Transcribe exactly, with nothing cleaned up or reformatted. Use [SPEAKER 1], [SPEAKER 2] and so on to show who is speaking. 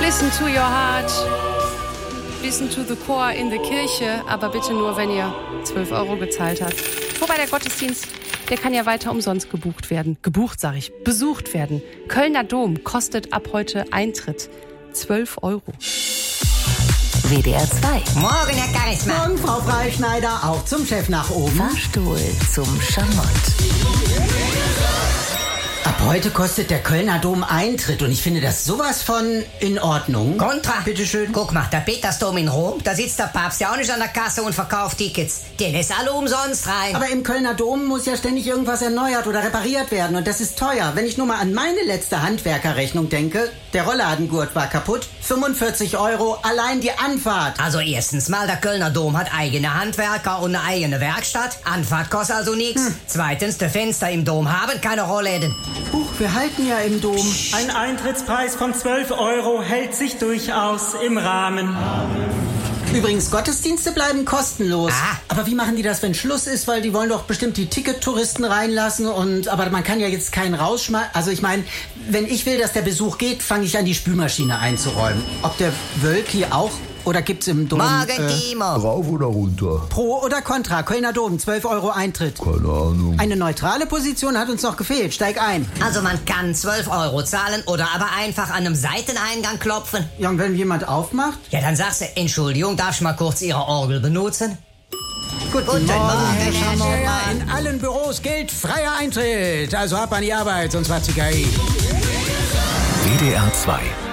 [SPEAKER 1] Listen to your heart. Listen to the choir in the Kirche, aber bitte nur, wenn ihr zwölf Euro gezahlt habt. Wobei der Gottesdienst, der kann ja weiter umsonst gebucht werden. Gebucht, sag ich, besucht werden. Kölner Dom kostet ab heute Eintritt zwölf Euro.
[SPEAKER 2] W D R zwei.
[SPEAKER 3] Morgen, Herr Charisma.
[SPEAKER 4] Morgen, Frau Freischneider, auch zum Chef nach oben.
[SPEAKER 2] Fahrstuhl zum Schamott.
[SPEAKER 4] Ab heute kostet der Kölner Dom Eintritt und ich finde das sowas von in Ordnung.
[SPEAKER 3] Kontra.
[SPEAKER 4] Bitteschön.
[SPEAKER 3] Guck mal, der Petersdom in Rom, da sitzt der Papst ja auch nicht an der Kasse und verkauft Tickets. Der lässt alle umsonst rein.
[SPEAKER 4] Aber im Kölner Dom muss ja ständig irgendwas erneuert oder repariert werden und das ist teuer. Wenn ich nur mal an meine letzte Handwerkerrechnung denke, der Rolladengurt war kaputt, fünfundvierzig Euro, allein die Anfahrt.
[SPEAKER 3] Also erstens mal, der Kölner Dom hat eigene Handwerker und eine eigene Werkstatt. Anfahrt kostet also nichts. Hm. Zweitens, die Fenster im Dom haben keine Rollläden.
[SPEAKER 4] Huch, wir halten ja im Dom.
[SPEAKER 5] Ein Eintrittspreis von zwölf Euro hält sich durchaus im Rahmen.
[SPEAKER 4] Übrigens, Gottesdienste bleiben kostenlos.
[SPEAKER 3] Ah.
[SPEAKER 4] Aber wie machen die das, wenn Schluss ist? Weil die wollen doch bestimmt die Ticket-Touristen reinlassen und, aber man kann ja jetzt keinen rausschmeißen. Also ich meine, wenn ich will, dass der Besuch geht, fange ich an, die Spülmaschine einzuräumen. Ob der Wölki auch oder gibt's im Dom...
[SPEAKER 3] Morgen,
[SPEAKER 4] äh,
[SPEAKER 3] Timo.
[SPEAKER 6] Rauf oder runter?
[SPEAKER 4] Pro oder Contra? Kölner Dom, zwölf Euro Eintritt.
[SPEAKER 6] Keine Ahnung.
[SPEAKER 4] Eine neutrale Position hat uns noch gefehlt. Steig ein.
[SPEAKER 3] Also man kann zwölf Euro zahlen oder aber einfach an einem Seiteneingang klopfen.
[SPEAKER 4] Ja, und wenn jemand aufmacht?
[SPEAKER 3] Ja, dann sagst du, Entschuldigung, darf ich mal kurz Ihre Orgel benutzen?
[SPEAKER 4] Guten,
[SPEAKER 3] Guten
[SPEAKER 4] Morgen,
[SPEAKER 3] Morgen,
[SPEAKER 4] Herr
[SPEAKER 3] Herr
[SPEAKER 4] Schammer.
[SPEAKER 3] Schäfer.
[SPEAKER 4] In allen Büros gilt freier Eintritt. Also ab an die Arbeit, sonst war C K I.
[SPEAKER 7] W D R zwei